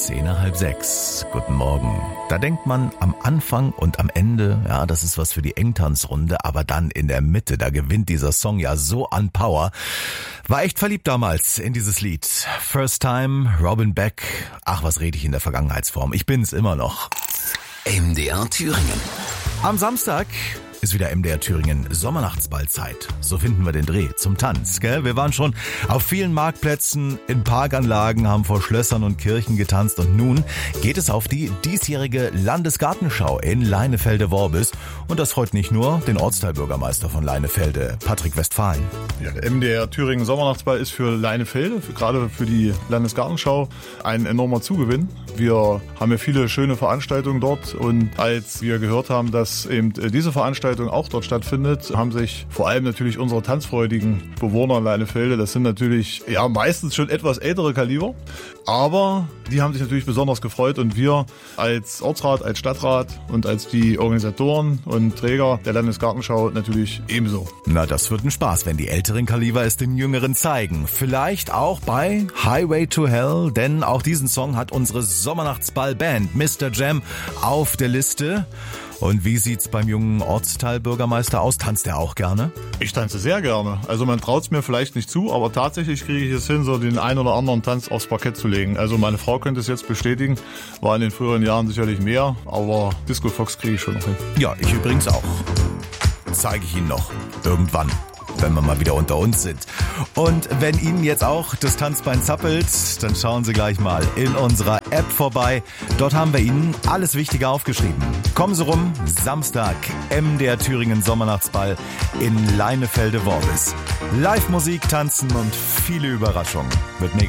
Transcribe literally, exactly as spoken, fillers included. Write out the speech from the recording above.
Zehn nach halb sechs. Guten Morgen. Da denkt man am Anfang und am Ende, ja, das ist was für die Engtanzrunde, aber dann in der Mitte, da gewinnt dieser Song ja so an Power. War echt verliebt damals in dieses Lied. First Time, Robin Beck. Ach, was rede ich in der Vergangenheitsform? Ich bin's immer noch. M D R Thüringen. Am Samstag ist wieder M D R Thüringen Sommernachtsballzeit. So finden wir den Dreh zum Tanz, gell? Wir waren schon auf vielen Marktplätzen, in Parkanlagen, haben vor Schlössern und Kirchen getanzt und nun geht es auf die diesjährige Landesgartenschau in Leinefelde-Worbis und das freut nicht nur den Ortsteilbürgermeister von Leinefelde, Patrick Westphalen. Ja, der M D R Thüringen Sommernachtsball ist für Leinefelde, für, gerade für die Landesgartenschau, ein enormer Zugewinn. Wir haben ja viele schöne Veranstaltungen dort und als wir gehört haben, dass eben diese Veranstaltung auch dort stattfindet, haben sich vor allem natürlich unsere tanzfreudigen Bewohner in Leinefelde, das sind natürlich ja meistens schon etwas ältere Kaliber, aber die haben sich natürlich besonders gefreut und wir als Ortsrat, als Stadtrat und als die Organisatoren und Träger der Landesgartenschau natürlich ebenso. Na, das wird ein Spaß, wenn die älteren Kaliber es den Jüngeren zeigen. Vielleicht auch bei Highway to Hell, denn auch diesen Song hat unsere Sommernachtsball-Band Mister Jam auf der Liste. Und wie sieht's beim jungen Ortsteilbürgermeister aus? Tanzt er auch gerne? Ich tanze sehr gerne. Also man traut's mir vielleicht nicht zu, aber tatsächlich kriege ich es hin, so den einen oder anderen Tanz aufs Parkett zu legen. Also meine Frau könnte es jetzt bestätigen, war in den früheren Jahren sicherlich mehr, aber Disco Fox kriege ich schon noch hin. Ja, ich übrigens auch. Zeige ich Ihnen noch. Irgendwann. Wenn wir mal wieder unter uns sind. Und wenn Ihnen jetzt auch das Tanzbein zappelt, dann schauen Sie gleich mal in unserer App vorbei. Dort haben wir Ihnen alles Wichtige aufgeschrieben. Kommen Sie rum, Samstag, M D R Thüringen Sommernachtsball in Leinefelde-Worbis. Live-Musik, Tanzen und viele Überraschungen. Wird mega.